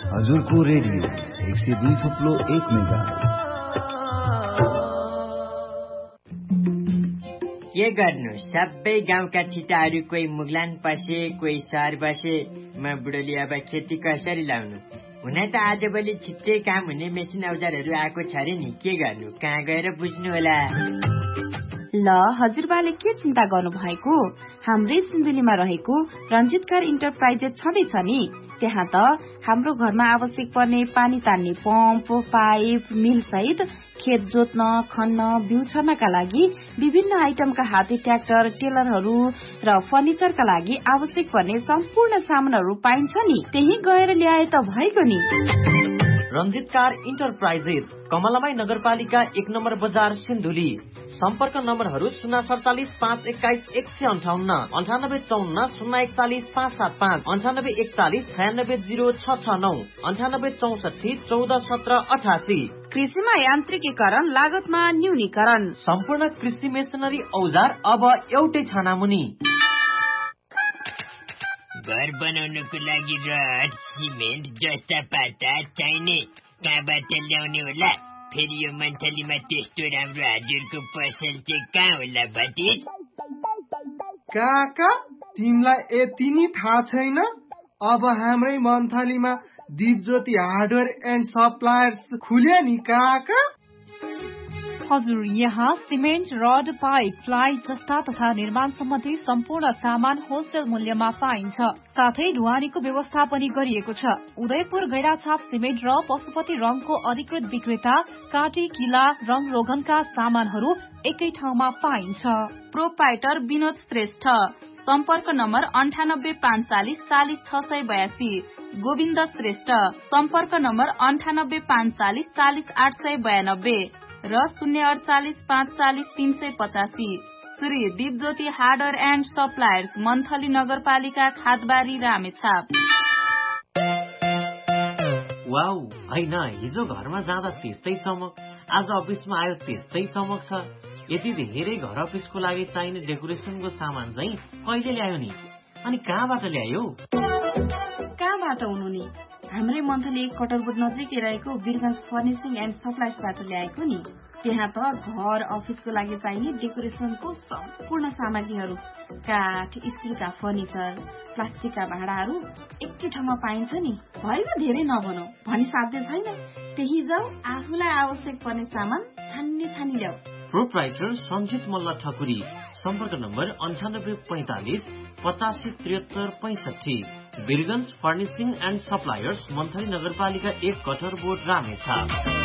हजुरको radio 102.1 megahertz. के गर्नु, सबै गाउँका छिटाहरू कोही मुगलान पसे, कोही सहर बसे। म बुढोली अब खेती कसरी लाउनु? हुन त आजभोलि छिट्टै काम हुने मेसिन औजारहरू आएको छ रे नि, के गर्नु, कहाँ गएर बुझ्नु होला? ल हजुरबाले के चिन्ता गर्नु भएको? हाम्रै सिन्धुलीमा रहेको रञ्जित कार इन्टरप्राइजेस छँदैछ नि। त्यहाँ त हाम्रो घरमा आवश्यक पर्ने पानी तान्ने पम्प, पाइप, मिल सहित खेत जोत्न, खन्न, बिउ छर्नका लागि विभिन्न आइटमका हाते ट्र्याक्टर, टेलरहरू र फर्निचरका लागि आवश्यक पर्ने सम्पूर्ण सामानहरू पाइन्छ नि। त्यही गएर ल्याए त भएको नि। रञ्जित कार इन्टरप्राइजेस, कमलामाई नगरपालिका 1 नम्बर बजार, सिन्धुली। सम्पर्क नम्बरहरू 047 521 158, 9854 041 575, 9841 96 0669, 9864 14 17 88। कृषिमा यान्त्रिकीकरण, लागतमा न्यूनीकरण, सम्पूर्ण कृषि मेसिनरी औजार अब एउटै छानामुनि। घर बनाउनको लागि रड, सिमेन्ट जस्ता पाटा चाहिने कहाँबाट ल्याउने होला? फेरि यो मन्थलीमा त्यस्तो राम्रो हजुरको पसल चाहिँ कहाँ होला भतिज? काका, तिमीलाई यति नि थाहा छैन? अब हाम्रै मन्थलीमा दिपज्योति हार्डवेयर एन्ड सप्लायर्स खुल्यो नि काका। हजुर, यहाँ सिमेन्ट, रड, पाइप, प्लाई जस्ता तथा निर्माण सम्बन्धी सम्पूर्ण सामान होलसेल मूल्यमा पाइन्छ। साथै ढुवानीको व्यवस्था पनि गरिएको छ। उदयपुर गैराछाप सिमेन्ट र पशुपति रङको अधिकृत विक्रेता काटी, किला, रङ रोगनका सामानहरू एकै ठाउँमा पाइन्छ। प्रोपाइटर विनोद श्रेष्ठ, सम्पर्क नम्बर 98 540 40 682। गोविन्द श्रेष्ठ, सम्पर्क नम्बर 98 540 40 892 र 048 540 385। Shri Dipjyoti hardware and suppliers, monthly नगरपालिका, खादबारी, रामेछाप। वाउ, हैन, हिजो घरमा जाँदा त्यस्तै चमक, आज अफिसमा आयो त्यस्तै चमक छ। यति धेरै घर अफिसको लागि चाहिने डेकोरेसनको सामान चाहिँ कहिले ल्यायो नि? अनि कहाँबाट ल्यायो? कहाँबाट हुनु नि? हाम्रै मन्थली कटरबोट नजिकै रहेको वीरगञ्ज फर्निसिङ एन्ड सप्लाइजबाट ल्याएको नि। त्यहाँ त घर अफिसको लागि चाहिने डेकोरेसनको सम्पूर्ण सामग्रीहरू, काठ, स्टिलका फर्निचर, प्लास्टिकका भाँडाहरू एकै ठाउँमा पाइन्छ नि। भएन धेरै नभनौ भनी साध्य छैन। त्यही जाऊ, आफूलाई आवश्यक पर्ने सामान छानी ल्याऊ। प्रोप्राइटर सञ्जित मल्ल ठकुरी, सम्पर्क number 98 45 85 73 65। Birgunj furnishing and suppliers, monthly नगरपालिका 1, कटरबोट, रामेछाप।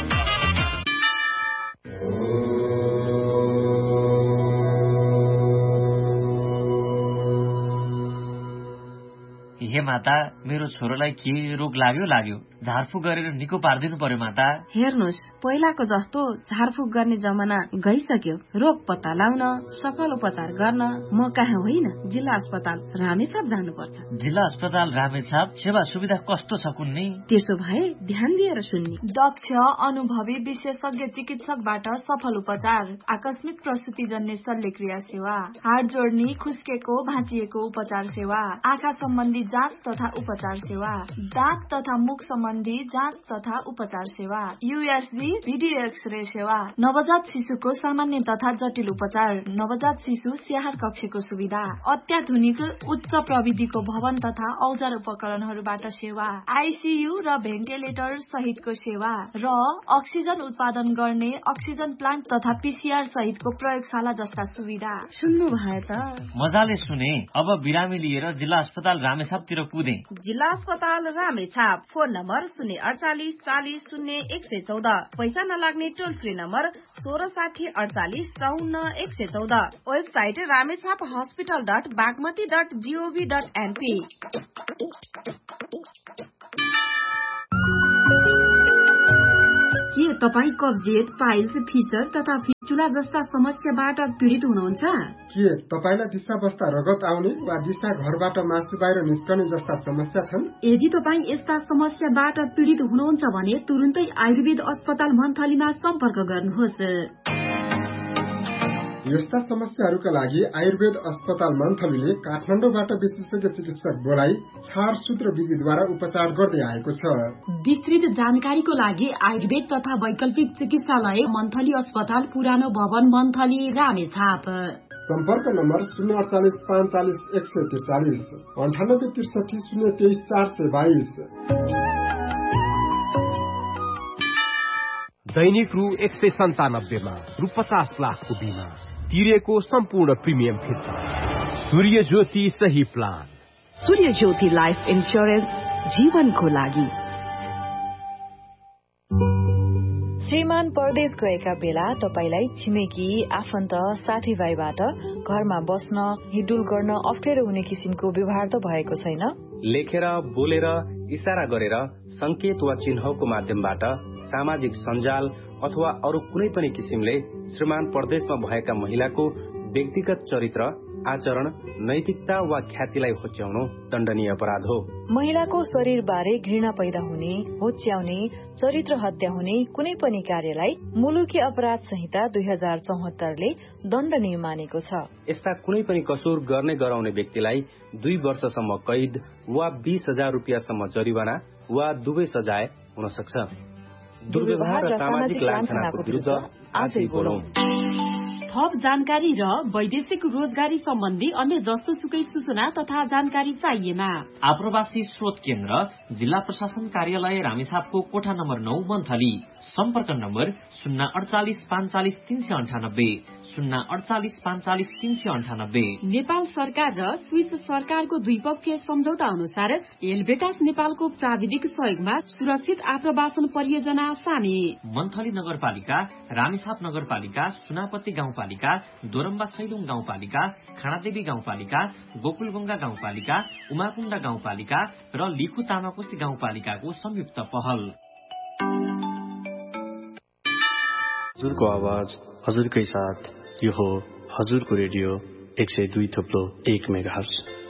हे माता, मेरो छोरोलाई के रोग लाग्यो? झारफुक गरेर निको पारिदिनु पर्यो माता। हेर्नुस्, पहिलाको जस्तो झारफुक गर्ने जमाना गइसक्यो। रोग पत्ता लाउन, सफल उपचार गर्न म कहाँ होइन, जिल्ला अस्पताल रामेछाप जानुपर्छ। जिल्ला अस्पताल रामेछाप सेवा सुविधा कस्तो छ कुन्नी? त्यसो भए ध्यान दिएर सुन्नी। दक्ष अनुभवी विशेषज्ञ चिकित्सकबाट सफल उपचार, आकस्मिक प्रसुतिजन्य शल्यक्रिया सेवा, हाड जोड्नी, खुस्केको भाँचिएको उपचार सेवा, आँखा सम्बन्धी जाँच तथा उपचार सेवा, दाँत तथा मुख सम्बन्धी जाँच तथा उपचार सेवा, यूएसजी भिडियो एक्सरे सेवा, नवजात शिशुको सामान्य तथा जटिल उपचार, नवजात शिशु स्याहार कक्षको सुविधा, अत्याधुनिक उच्च प्रविधिको भवन तथा औजार उपकरणहरूबाट सेवा, आइसियू र भेन्टिलेटर सहितको सेवा र अक्सिजन उत्पादन गर्ने अक्सिजन प्लान्ट तथा पीसीआर सहितको प्रयोगशाला जस्ता सुविधा। सुन्नु भए त? मजाले सुने। अब बिरामी लिएर जिल्ला अस्पताल रामेछापतिर कुदे। जिल्ला अस्पताल रामेछाप, फोन नम्बर 048 40 0 114। पैसा नलाग्ने टोल free number 1660 48 54 114। Website Ramechhap hospital.bagmati.gov.np। के तपाईँ कब्जियत, पाइल्स, फिसर तथा फिस्टुला जस्ता समस्याबाट पीडित हुनुहुन्छ? के तपाईलाई दिशा बस्दा रगत आउने वा दिशा घरबाट मासु बाहिर निस्कने जस्ता समस्या छन्? यदि तपाईँ यस्ता समस्याबाट पीडित हुनुहुन्छ भने तुरुन्तै आयुर्वेद अस्पताल मन्थलीमा सम्पर्क गर्नुहोस्। यस्ता समस्याहरूका लागि आयुर्वेद अस्पताल मन्थलीले काठमाडौँबाट विशेषज्ञ चिकित्सक बोलाई छारसूत्र विधिद्वारा उपचार गर्दै आएको छ। विस्तृत जानकारीको लागि आयुर्वेद तथा वैकल्पिक चिकित्सालय मन्थली अस्पताल पुरानो भवन मन्थली रामेछाप। सम्पर्क नम्बर 048 45 143 98 63 023 422। दैनिक रु 197 मा रु 50 लाखको बिमा तिरेको सम्पूर्ण प्रिमियम फिर्ता। सूर्य ज्योति सही प्लान। सूर्य ज्योति लाइफ इन्स्योरेन्स जीवनको लागि। श्रीमान परदेश गएका बेला तपाईलाई छिमेकी आफन्त साथीभाइबाट घरमा बस्न हिडुल गर्न अप्ठ्यारो हुने किसिमको व्यवहार त भएको छैन? लेखेर बोलेर इशारा गरेर संकेत वा चिन्हको माध्यमबाट सामाजिक सञ्जाल अथवा अरू कुनै पनि किसिमले श्रीमान परदेशमा भएका महिलाको व्यक्तिगत चरित्र आचरण नैतिकता वा ख्यातिलाई होच्याउनु दण्डनीय अपराध हो। महिलाको शरीर बारे घृणा पैदा हुने, होच्याउने, चरित्र हत्या हुने कुनै पनि कार्यलाई मुलुकी अपराध संहिता 2074ले दण्डनीय मानेको छ। यस्ता कुनै पनि कसुर गर्ने गराउने व्यक्तिलाई 2 वर्षसम्म कैद वा 20,000 रुपियाँसम्म जरिवाना वा दुवै सजाय हुन सक्छ। दुर्व्यवहार र सामाजिक लान्छनाको विरुद्ध आजै बोलौं। थप जानकारी र वैदेशिक रोजगारी सम्बन्धी अन्य जस्तो सुकै सूचना तथा जानकारी चाहिएमा आप्रवासी स्रोत केन्द्र जिल्ला प्रशासन कार्यालय रामेछापको कोठा नम्बर 9 मन्थली। सम्पर्क नम्बर 048 45 398 048 45 398। नेपाल सरकार र स्विस सरकारको द्विपक्षीय सम्झौता अनुसार एलबेटास नेपालको प्राविधिक सहयोगमा सुरक्षित आप्रवासन परियोजना साने। मन्थली नगरपालिका, रामेछाप नगरपालिका, सुनापत्ती गाउँपालिका, दोरम्बा सैलुङ गाउँपालिका, खानादेवी गाउँपालिका, गोकुलगंगा गाउँपालिका, उमाकुण्डा गाउँपालिका र लिखु तामाकोशी गाउँपालिकाको संयुक्त पहल। हजुरको आवाज हजुरकै साथ। यो हो हजुरको रेडियो 102.1 मेगाहर्ज।